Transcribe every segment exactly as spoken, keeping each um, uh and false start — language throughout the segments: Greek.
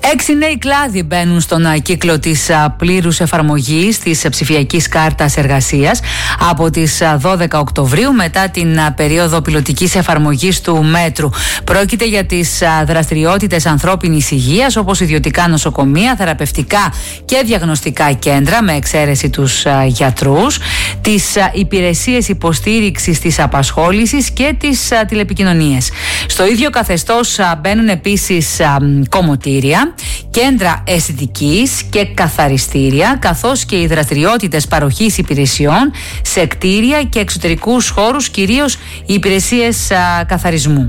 Έξι νέοι κλάδοι μπαίνουν στον κύκλο της πλήρους εφαρμογής της ψηφιακής κάρτας εργασίας από τις δώδεκα Οκτωβρίου μετά την περίοδο πιλωτικής εφαρμογής του μέτρου. Πρόκειται για τις δραστηριότητες ανθρώπινης υγείας, όπως ιδιωτικά νοσοκομεία, θεραπευτικά και διαγνωστικά κέντρα με εξαίρεση τους γιατρούς, τις υπηρεσίες υποστήριξης της απασχόλησης και τις τηλεπικοινωνίες. Στο ίδιο καθεστώς μπαίνουν επίσης κομμωτήρια, κέντρα αισθητικής και καθαριστήρια, καθώς και οι δραστηριότητες παροχής υπηρεσιών σε κτίρια και εξωτερικούς χώρους, κυρίως οι υπηρεσίες α, καθαρισμού.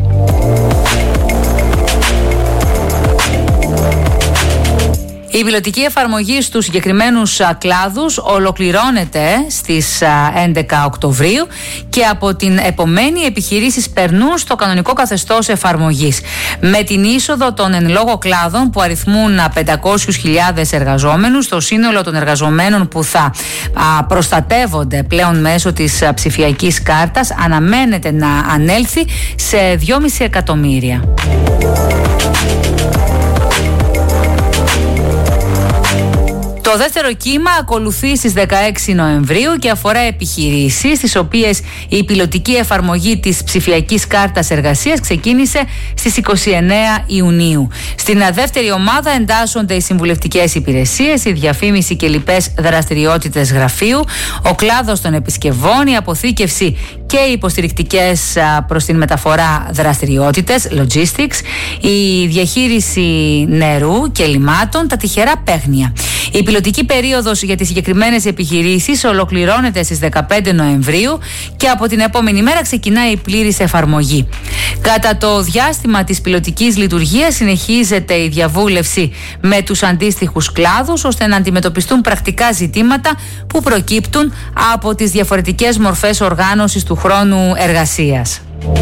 Η πιλωτική εφαρμογή στους συγκεκριμένους κλάδους ολοκληρώνεται στις έντεκα Οκτωβρίου και από την επομένη οι επιχειρήσεις περνούν στο κανονικό καθεστώς εφαρμογής. Με την είσοδο των εν λόγω κλάδων που αριθμούν πεντακόσιες χιλιάδες εργαζόμενους, το σύνολο των εργαζομένων που θα προστατεύονται πλέον μέσω της ψηφιακής κάρτας αναμένεται να ανέλθει σε δυόμισι εκατομμύρια. Το δεύτερο κύμα ακολουθεί στις δεκαέξι Νοεμβρίου και αφορά επιχειρήσεις στις οποίες η πιλωτική εφαρμογή της ψηφιακής κάρτας εργασίας ξεκίνησε στις είκοσι εννέα Ιουνίου. Στην δεύτερη ομάδα εντάσσονται οι συμβουλευτικές υπηρεσίες, η διαφήμιση και λοιπές δραστηριότητες γραφείου, ο κλάδος των επισκευών, η αποθήκευση και οι υποστηρικτικές προς την μεταφορά δραστηριότητες, logistics, η διαχείριση νερού και λιμάτων, τα τυχερά παίγνια. Η πιλωτική περίοδος για τις συγκεκριμένες επιχειρήσεις ολοκληρώνεται στις δεκαπέντε Νοεμβρίου και από την επόμενη μέρα ξεκινάει η πλήρης εφαρμογή. Κατά το διάστημα της πιλωτικής λειτουργίας συνεχίζεται η διαβούλευση με τους αντίστοιχους κλάδους ώστε να αντιμετωπιστούν πρακτικά ζητήματα που προκύπτουν από τις διαφορετικές μορφές οργάνωσης του χρόνου εργασίας.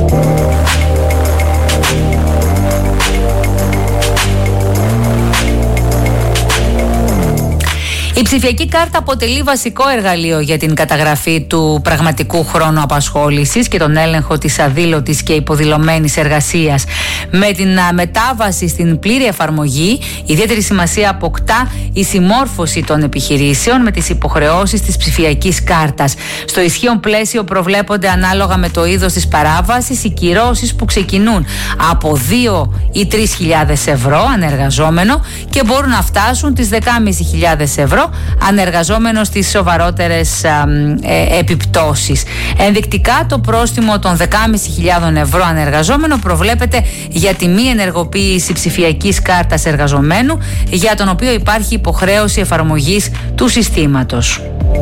Η ψηφιακή κάρτα αποτελεί βασικό εργαλείο για την καταγραφή του πραγματικού χρόνου απασχόλησης και τον έλεγχο της αδήλωτης και υποδηλωμένης εργασίας. Με την μετάβαση στην πλήρη εφαρμογή, ιδιαίτερη σημασία αποκτά η συμμόρφωση των επιχειρήσεων με τις υποχρεώσεις της ψηφιακής κάρτας. Στο ισχύον πλαίσιο προβλέπονται ανάλογα με το είδος της παράβασης οι κυρώσεις που ξεκινούν από δύο ή τρεις χιλιάδες ευρώ ανεργαζόμενο και μπορούν να φτάσουν τις δεκάμισι χιλιάδες ευρώ ανεργαζόμενο στις σοβαρότερες ε, επιπτώσεις. Ενδεικτικά το πρόστιμο των δεκάμισι χιλιάδες ευρώ ανεργαζόμενο προβλέπεται για τη μη ενεργοποίηση ψηφιακής κάρτας εργαζομένου για τον οποίο υπάρχει υποχρέωση εφαρμογής του συστήματος.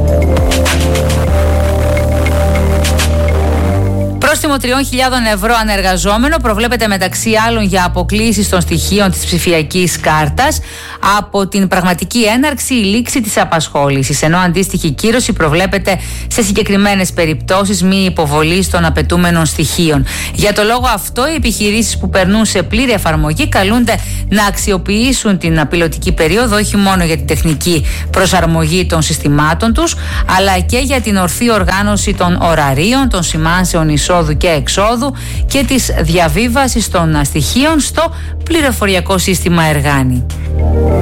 Πρόστιμο τριών χιλιάδων ευρώ ανεργαζόμενο προβλέπεται μεταξύ άλλων για αποκλήσεις των στοιχείων της ψηφιακής κάρτας από την πραγματική έναρξη ή λήξη της απασχόλησης, ενώ αντίστοιχη κύρωση προβλέπεται σε συγκεκριμένες περιπτώσεις μη υποβολής των απαιτούμενων στοιχείων. Για το λόγο αυτό, οι επιχειρήσεις που περνούν σε πλήρη εφαρμογή καλούνται να αξιοποιήσουν την πιλωτική περίοδο όχι μόνο για την τεχνική προσαρμογή των συστημάτων τους, αλλά και για την ορθή οργάνωση των ωραρίων, των σημάνσεων εισόδου και εξόδου και της διαβίβασης των στοιχείων στο πληροφοριακό σύστημα Εργάνη.